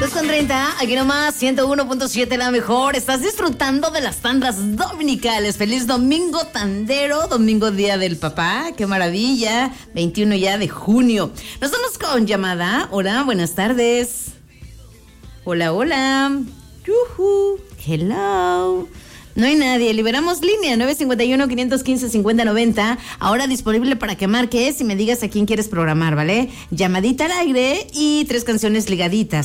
2:30, aquí nomás, 101.7 la mejor. Estás disfrutando de las tandas dominicales. Feliz domingo tandero, domingo día del papá. Qué maravilla, 21 ya de junio. Nos vamos con llamada. Hola, buenas tardes. Hola, hola. Yuhu. Hello. No hay nadie, liberamos línea 951-515-5090, ahora disponible para que marques y me digas a quién quieres programar, ¿vale? Llamadita al aire y 3 canciones ligaditas,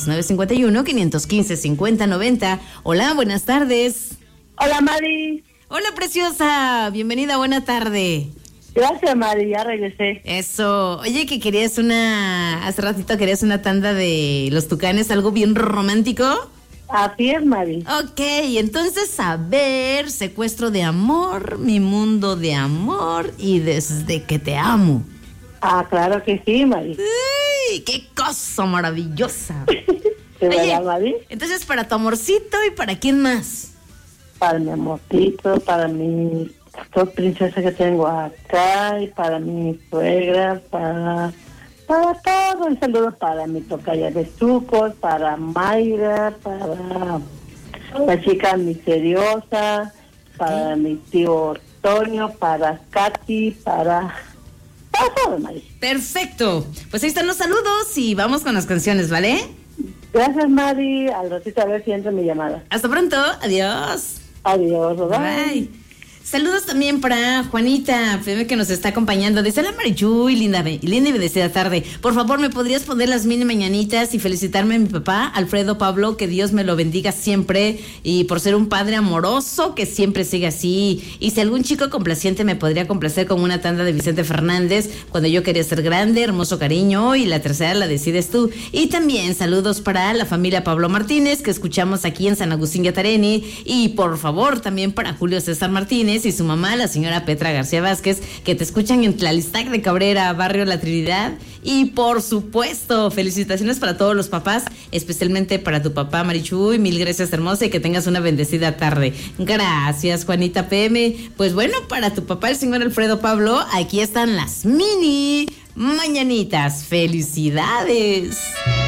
951-515-5090. Hola, buenas tardes. Hola, Mari. Hola, preciosa, bienvenida, buena tarde. Gracias, Mari, ya regresé. Eso, oye, que hace ratito querías una tanda de Los Tucanes, algo bien romántico. Así es, Mari. Ok, entonces, a ver, secuestro de amor, mi mundo de amor y desde que te amo. Ah, claro que sí, Mari. ¡Ay, qué cosa maravillosa! ¿De Oye, verdad, Mari? entonces, para tu amorcito y para quién más. Para mi amorcito, para mi dos princesas que tengo acá y para mi suegra, para todo. Un saludo para mi tocaya de Sucos, para Mayra, para la chica misteriosa, para mi tío Antonio, para Katy, para todo, Mari. Perfecto, pues ahí están los saludos y vamos con las canciones, ¿vale? Gracias, Mari. Al ratito a ver si entra mi llamada. Hasta pronto, adiós. Adiós, bye. Bye. Saludos también para Juanita, que nos está acompañando. Dice la Marichuy, linda y bendecida tarde. Por favor, ¿me podrías poner las mini mañanitas y felicitarme a mi papá, Alfredo Pablo? Que Dios me lo bendiga siempre y por ser un padre amoroso, que siempre siga así. Y si algún chico complaciente me podría complacer con una tanda de Vicente Fernández, Cuando yo quería ser grande, Hermoso cariño, y la tercera la decides tú. Y también saludos para la familia Pablo Martínez, que escuchamos aquí en San Agustín Yatareni. Y por favor, también para Julio César Martínez y su mamá, la señora Petra García Vázquez, que te escuchan en Tlalistac de Cabrera, barrio La Trinidad. Y por supuesto, felicitaciones para todos los papás, especialmente para tu papá, Marichuy. Mil gracias, hermosa, y que tengas una bendecida tarde. Gracias, Juanita PM. Pues bueno, para tu papá, el señor Alfredo Pablo, aquí están las mini mañanitas. ¡Felicidades!